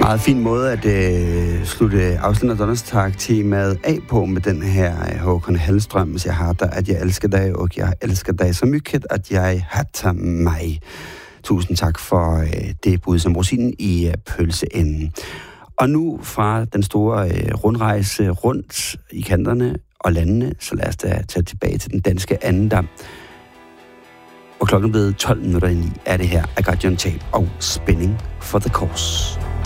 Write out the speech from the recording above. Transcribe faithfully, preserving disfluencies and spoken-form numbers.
Meget fin måde at øh, slutte Ausländer Donnerstag-temaet af på med den her øh, Håkan Hellströms Jeg hatar at jeg elsker dig, og jeg elsker dig så mycket at jeg hatar mig. Tusind tak for øh, det bud som rosinen i øh, pølseenden. Og nu fra den store øh, rundrejse rundt i kanterne og landene, så lad os da tage tilbage til den danske andendam. Og klokken ved tolv minutter i ni er det her I Got You on Tape og Spinning for the Course.